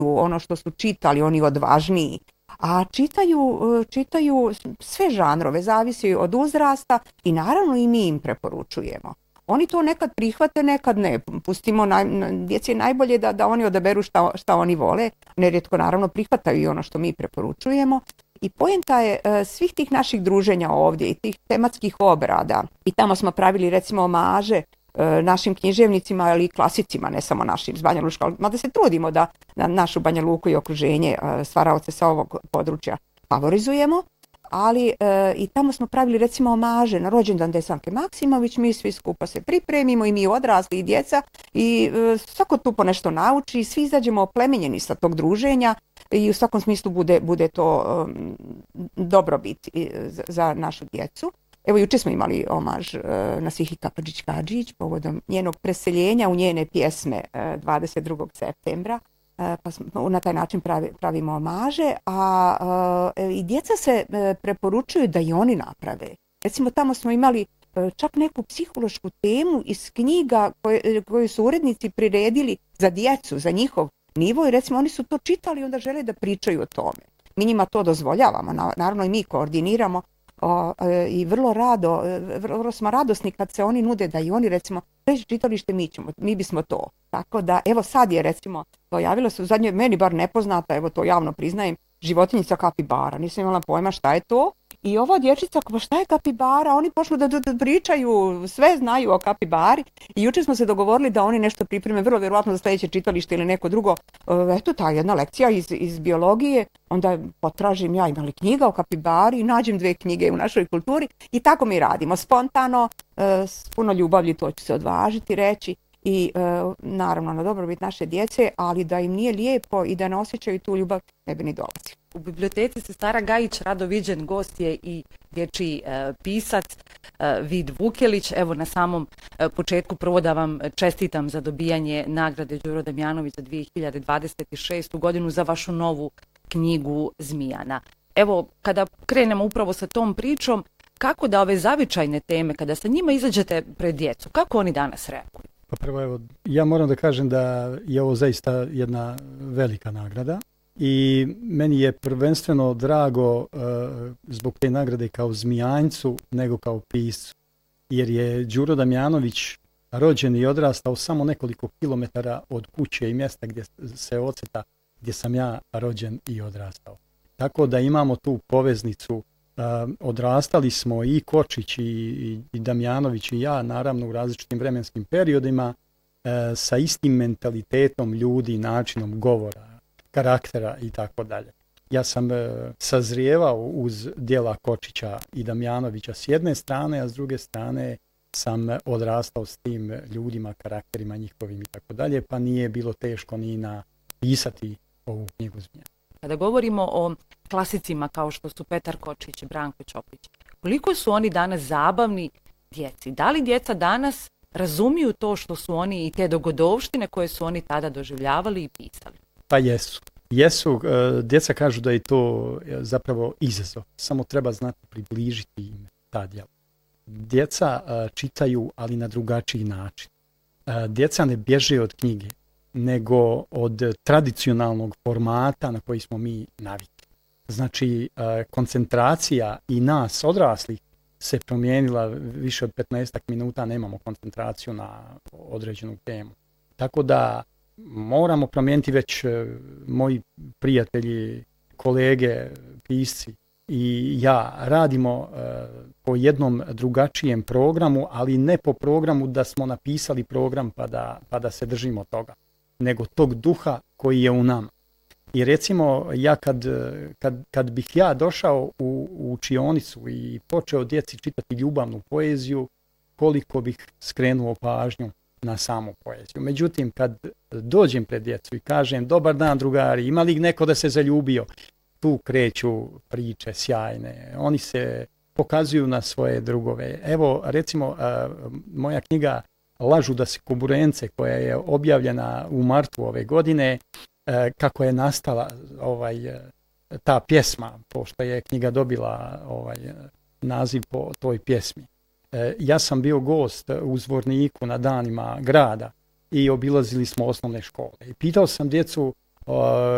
ono što su čitali, oni odvažniji. A čitaju sve žanrove, zavisi od uzrasta i naravno i mi im preporučujemo. Oni to nekad prihvate, nekad ne. Pustimo djeci najbolje da oni odaberu šta oni vole. Nerijetko naravno prihvataju i ono što mi preporučujemo. I poenta je svih tih naših druženja ovdje i tih tematskih obrada. I tamo smo pravili recimo omaže našim književnicima, ali i klasicima, ne samo našim iz Banja Lučka, mada se trudimo da našu Banja Luku i okruženje stvaraoce sa ovog područja favorizujemo, ali i tamo smo pravili recimo omaže na rođendan Desanke Maksimović, mi svi skupa se pripremimo i mi odrasli i djeca i svako tu po nešto nauči i svi izađemo oplemenjeni sa tog druženja i u svakom smislu bude to dobrobit za našu djecu. Evo, juče smo imali omaž na Sihi Kapadžić-Kadžić povodom njenog preseljenja u njene pjesme 22. septembra. Pa smo, na taj način pravimo omaže, a i djeca se preporučuju da i oni naprave. Recimo, tamo smo imali čak neku psihološku temu iz knjiga koje su urednici priredili za djecu, za njihov nivo i recimo oni su to čitali i onda žele da pričaju o tome. Mi njima to dozvoljavamo, naravno i mi koordiniramo i vrlo smo radosni kad se oni nude da i oni recimo reći čitalište mi bismo to. Tako da evo sad je recimo pojavilo se u zadnje, meni bar nepoznata, evo to javno priznajem, životinjica kapibara. Nisam imala pojma šta je to. I ova dječica, pa šta je kapibara? Oni počnu da pričaju, sve znaju o kapibari. I jučer smo se dogovorili da oni nešto pripreme, vrlo vjerojatno za sljedeće čitalište ili neko drugo. Eto, ta jedna lekcija iz biologije. Onda potražim ja imali knjiga o kapibari i nađem 2 knjige u našoj kulturi. I tako mi radimo. Spontano, s puno ljubavlji, to ću se odvažiti reći. I naravno na dobrobit naše djece, ali da im nije lijepo i da ne osjećaju tu ljubav, ne bi ni dolazili. U biblioteci Sestara Gajić rado viđen gost je i dječji pisac Vid Vukelić. Evo na samom početku prvo da vam čestitam za dobijanje nagrade Đuro Damjanović za 2026. godinu za vašu novu knjigu Zmijana. Evo, kada krenemo upravo sa tom pričom, kako da ove zavičajne teme, kada sa njima izađete pred djecu, kako oni danas reaguju? Pa prvo, evo, ja moram da kažem da je ovo zaista jedna velika nagrada i meni je prvenstveno drago zbog te nagrade kao Zmijanjcu nego kao piscu, jer je Đuro Damjanović rođen i odrastao samo nekoliko kilometara od kuće i mjesta gdje se oceta gdje sam ja rođen i odrastao. Tako da imamo tu poveznicu. Odrastali smo i Kočić i Damjanović i ja, naravno u različitim vremenskim periodima, sa istim mentalitetom ljudi, načinom govora, karaktera i tako dalje. Ja sam sazrijevao uz djela Kočića i Damjanovića s jedne strane, a s druge strane sam odrastao s tim ljudima, karakterima njihovim i tako dalje, pa nije bilo teško ni napisati ovu knjigu Zmijana. Kada govorimo o klasicima kao što su Petar Kočić i Branko Ćopić, koliko su oni danas zabavni djeci? Da li djeca danas razumiju to što su oni i te dogodovštine koje su oni tada doživljavali i pisali? Pa jesu. Djeca kažu da je to zapravo izazov. Samo treba znati približiti im ta djela. Djeca čitaju, ali na drugačiji način. Djeca ne bježe od knjige, nego od tradicionalnog formata na koji smo mi navikli. Znači, koncentracija i nas odraslih se promijenila više od 15 minuta, nemamo koncentraciju na određenu temu. Tako da moramo promijeniti već moji prijatelji, kolege, pisci i ja radimo po jednom drugačijem programu, ali ne po programu da smo napisali program pa da se držimo toga, nego tog duha koji je u nama. I recimo, ja kad bih ja došao u učionicu i počeo djeci čitati ljubavnu poeziju, koliko bih skrenuo pažnju na samu poeziju. Međutim, kad dođem pred djecu i kažem dobar dan drugari, ima li neko da se zaljubio, tu kreću priče sjajne. Oni se pokazuju na svoje drugove. Evo, recimo, moja knjiga Lažu da se kuburence, koja je objavljena u martu ove godine, kako je nastala ta pjesma, pošto je knjiga dobila naziv po toj pjesmi. Ja sam bio gost u Zvorniku na danima grada i obilazili smo osnovne škole. I pitao sam djecu